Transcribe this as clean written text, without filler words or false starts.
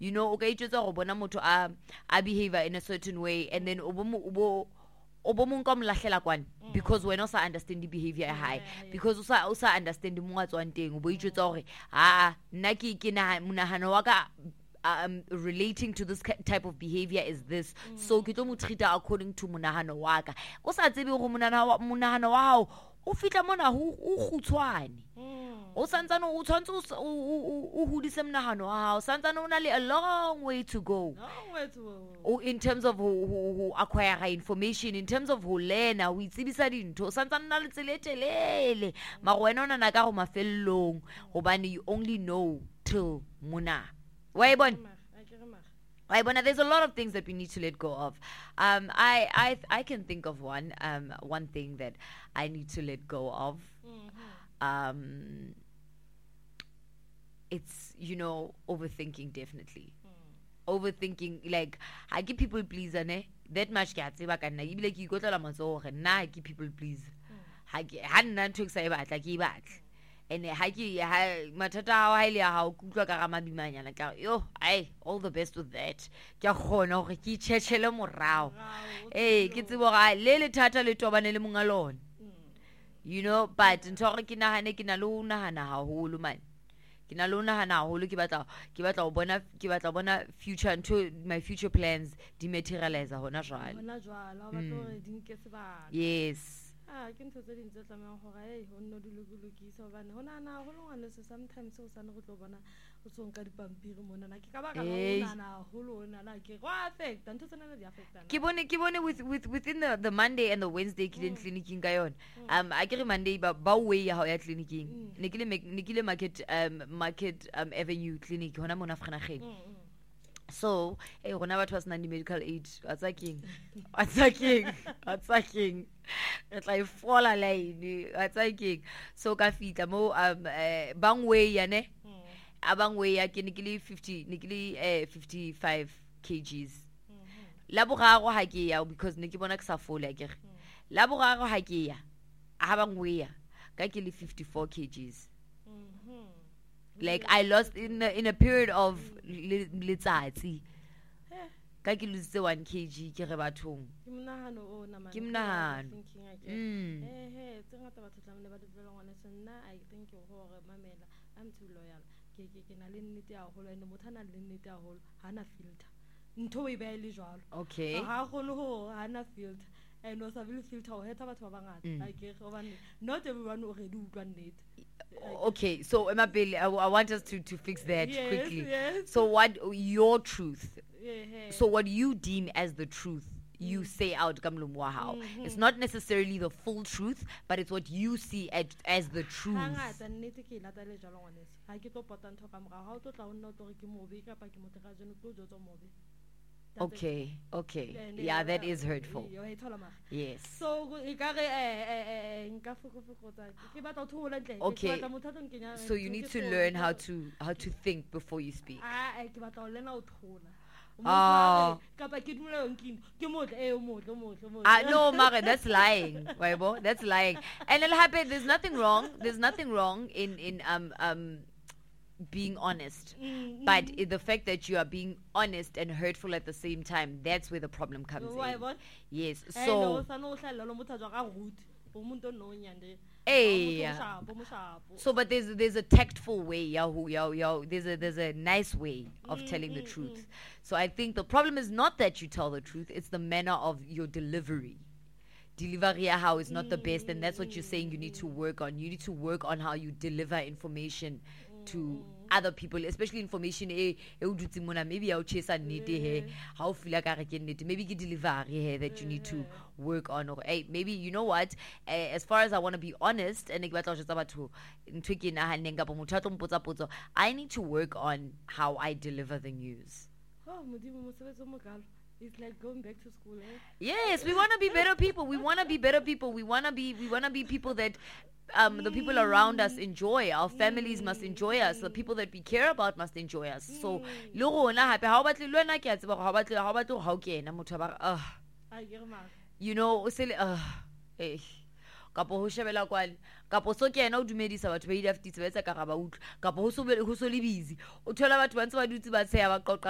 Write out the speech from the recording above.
You know, okay, just go bona motho a behavior in a certain way, and then obo mong lahlela kwane because when also understand the behavior high because also understand the mo a tswang teng bo itse gore nna ke na monahano wa ka relating to this type of behavior is this, so ke tlo mo treat according to monahano wa ka o sa tsebe go monahano wa hao o fitla mona ho khutshwane o santsana o tshwantse o hudise monahano wa hao santsana o na le a long way to go in terms of who acquire information, in terms of who learn o itsebisa dintho santsana na le tselelele ma go wena ona na ka go mafellong gobane you only know till mona why bon there's a lot of things that we need to let go of. I can think of one thing that I need to let go of. It's, you know, overthinking, definitely. Overthinking, like, I give people please, that much cat say back and I like you go to Lamazo and now I give people please. I hadn't to say about like back. And matata highly how kutwa ka mabimanya like yo all the best with that ke gona gore ke tshetsele morao ke tsebo ga le thata le tobane le monga lona you know, but ntore ke nahane ke na lo nahana haholo man ke na lo nahana haholo ke batla bona future into my future plans di materialize hona jwale yes ke ntse tse dintse tlamang gore ho nno dilugulugisa bana hona na ho lona se sometimes o sana go tlo bona o tsong ka dipampiri mona na ke ka ba ka hona na ho lona na ke go affect ntse tsena di affect ke bone within the Monday and the Wednesday clinicing ka yona I ke re Monday ba way ya ya clinicing ne ke le market avenue clinic hona mona Vryheid. So gona batho ba sena medical aid what's king it's like fall line what's king so ka fitla mo bangway ya ne abangway ya ke ne ke le 55 kgs la boraro ha ke ya because ne ke bona ke sa fola ke la boraro ha ke ya ha bangway ya ka ke le 54 kgs. Like I lost in a period of letsatsi ka ke lose 1 kg ke re bathong ke monahano o na ke monahano tsengata batho tlamile ba dipelo ngwana sena I think gore mamela I'm too loyal ke na le nnete ya holo ene motho na le nnete ya holo hana filter ntho e ba ile jwalo okay ha gone ho hana filter and o sa vile filter o heta batho ba bangata like go bane not everyone o ready utlwa nnete. Okay, so Emabele, I want us to fix that quickly. Yes. So what your truth? So what you deem as the truth, you say out kamlumwahao. It's not necessarily the full truth, but it's what you see as the truth. Okay. Yeah, that is hurtful. Yes. So okay. So you need to learn how to think before you speak. No, Mare, that's lying. That's lying. And it'll happen. There's nothing wrong in being honest, but the fact that you are being honest and hurtful at the same time, that's where the problem comes in. Yes. So so but there's a tactful way, there's a nice way of telling the truth. So I think the problem is not that you tell the truth, it's the manner of your delivery how is not the best, and that's what you're saying you need to work on. You need to work on how you deliver information to other people, especially information maybe I'll chase maybe delivery that you need to work on, or maybe you know what, as far as I want to be honest and I need to work on how I deliver the news. It's like going back to school. Yes, we want to be better people. We want to be people that the people around us enjoy. Our families must enjoy us. The people that we care about must enjoy us. So, you know, kapo ho shebela kwale kapo so ke ena o dumedisa batho ba ile afitse ba etsa ka ga ba utlwa kapo ho so le busy o thola batho ba ntse ba dutse ba tsheya ba qoqa